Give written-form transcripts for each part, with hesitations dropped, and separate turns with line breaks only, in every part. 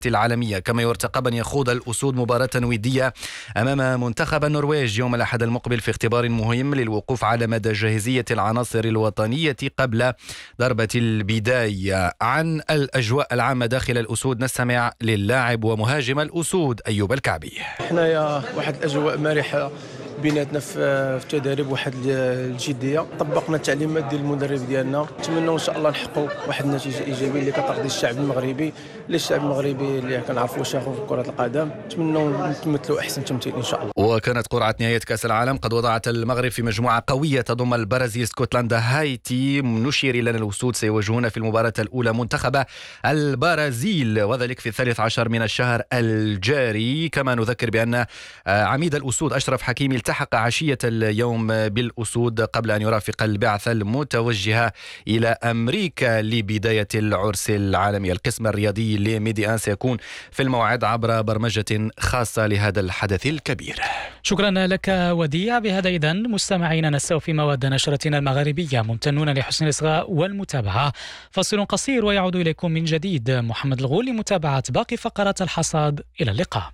العالمية. كما يرتقب أن يخوض الأسود مباراة ودية أمام منتخب النرويج يوم الأحد المقبل في اختبار مهم للوقوف على مدى جاهزية العناصر الوطنية قبل ضربة البداية. عن الأجواء العامة داخل الأسود نستمع للاعب ومهاجم الأسود أيوب الكعبي.
حنايا واحد الأجواء مرحة بيناتنا في التدريب، واحد الجديه، طبقنا التعليمات ديال المدرب ديالنا. نتمنوا ان شاء الله نحققوا واحد النتيجه ايجابيه اللي كترضي الشعب المغربي، اللي كنعرفوا شاخو في كره القدم. نتمنوا نتمثلوا احسن تمثيل ان شاء الله.
وكانت قرعه نهايه كاس العالم قد وضعت المغرب في مجموعه قويه تضم البرازيل، اسكتلندا، هايتي. نشير الى ان الاسود سيواجهون في المباراه الاولى منتخب البرازيل وذلك في 13 من الشهر الجاري. كما نذكر بان عميد الاسود اشرف حكيمي التحق عشية اليوم بالأسود قبل أن يرافق البعثة المتوجهة إلى أمريكا لبداية العرس العالمي. القسم الرياضي لميدي آن سيكون في الموعد عبر برمجة خاصة لهذا الحدث الكبير.
شكرا لك وديع. بهذا إذن مستمعينا نستوفي مواد نشرتنا المغاربية، ممتنون لحسن الإصغاء والمتابعة. فاصل قصير ويعود إليكم من جديد محمد الغول لمتابعة باقي فقرات الحصاد. إلى اللقاء.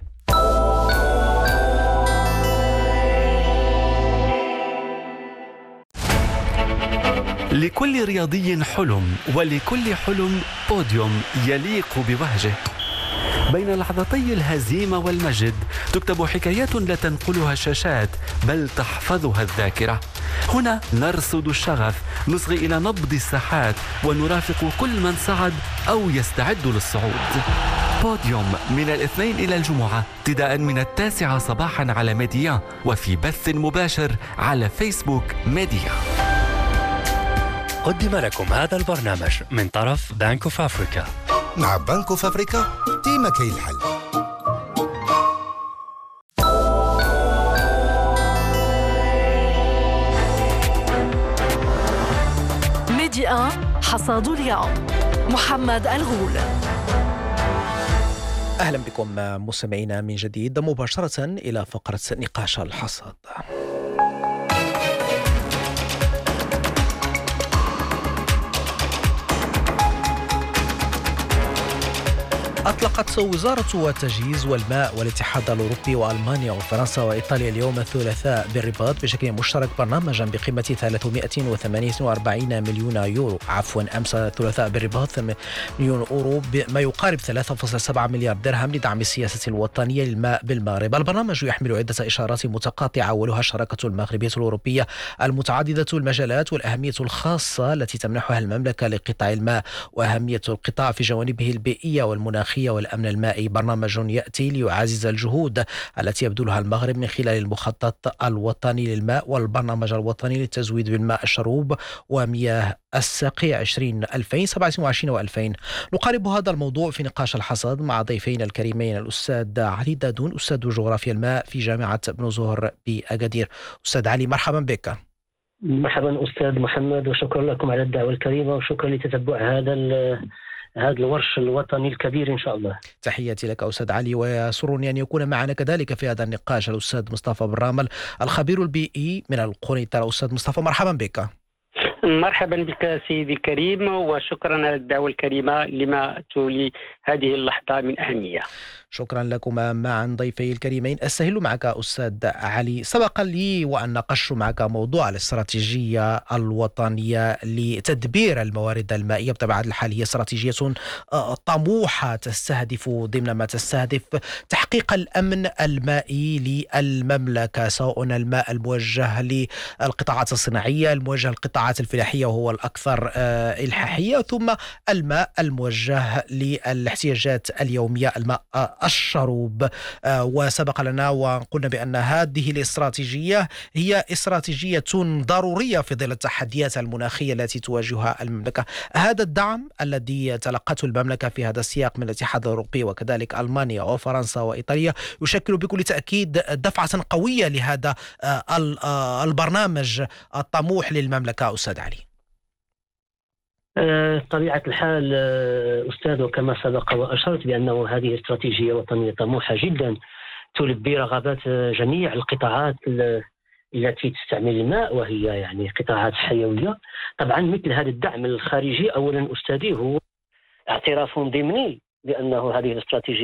لكل رياضي حلم، ولكل حلم بوديوم يليق بوهجه. بين لحظتي الهزيمة والمجد تكتب حكايات لا تنقلها الشاشات بل تحفظها الذاكرة. هنا نرصد الشغف، نصغي إلى نبض الساحات ونرافق كل من صعد أو يستعد للصعود. بوديوم من الاثنين إلى الجمعة ابتداء من 9 صباحا على ميديا، وفي بث مباشر على فيسبوك ميديا.
قدم لكم هذا البرنامج من طرف بنك اوف افريكا.
مع بنك اوف افريكا ديما كاين الحل.
ميديا حصاد اليوم محمد الغول.
أهلا بكم مستمعينا من جديد مباشرة إلى فقرة نقاش الحصاد. أطلقت وزارة التجهيز والماء والاتحاد الأوروبي وألمانيا وفرنسا وإيطاليا اليوم الثلاثاء بالرباط بشكل مشترك برنامجا بقيمة 348 مليون يورو. أمس الثلاثاء بالرباط مليون يورو ما يقارب 3.7 مليار درهم لدعم السياسة الوطنية للماء بالمغرب. البرنامج يحمل عدة إشارات متقاطعة، أولها الشراكة المغربية الأوروبية المتعددة المجالات والأهمية الخاصة التي تمنحها المملكة لقطاع الماء وأهمية القطاع في جوانبه البيئية والمناخية والأمن المائي. برنامج يأتي ليعزز الجهود التي يبذلها المغرب من خلال المخطط الوطني للماء والبرنامج الوطني للتزويد بالماء الشروب ومياه السقي 2027 و2000. نقارب هذا الموضوع في نقاش الحصاد مع ضيفين الكريمين الأستاذ علي دادون أستاذ جغرافيا الماء في جامعة ابن زهر بأكادير. أستاذ علي مرحبا بك.
مرحبا أستاذ محمد، وشكرا لكم على الدعوة الكريمة وشكرا لتتبع هذا الورش الوطني الكبير إن شاء الله.
تحياتي لك أستاذ علي، ويسرني أن يكون معنا كذلك في هذا النقاش الأستاذ مصطفى بالرامل الخبير البيئي من القنيطرة. أستاذ مصطفى مرحبا بك.
مرحبا بك سيدي الكريم، وشكرا على الدعوة الكريمة لما تولي هذه اللحظة من أهمية.
شكرا لكما معا ضيفي الكريمين. أستهل معك أستاذ علي، سبق لي وأن ناقشت معك موضوع الاستراتيجية الوطنية لتدبير الموارد المائية. بطبيعة الحال هي استراتيجية طموحة تستهدف ضمن ما تستهدف تحقيق الأمن المائي للمملكة، سواء الماء الموجه للقطاعات الصناعية، الموجه للقطاعات الفلاحية وهو الأكثر إلحاحية، ثم الماء الموجه للاحتياجات اليومية، الماء الشروب. وسبق لنا وقلنا بأن هذه الاستراتيجية هي استراتيجية ضرورية في ظل التحديات المناخية التي تواجهها المملكة. هذا الدعم الذي تلقته المملكة في هذا السياق من الاتحاد الأوروبي وكذلك ألمانيا وفرنسا وإيطاليا يشكل بكل تأكيد دفعة قوية لهذا البرنامج الطموح للمملكة. أستاذ علي،
طبيعة الحال أستاذ، وكما سبق وأشرت بأنه هذه استراتيجية وطنية طموحة جدا تلبي رغبات جميع القطاعات التي تستعمل الماء، وهي يعني قطاعات حيوية. طبعا مثل هذا الدعم الخارجي أولا أستاذي هو اعتراف ضمني بأنه هذه الاستراتيجية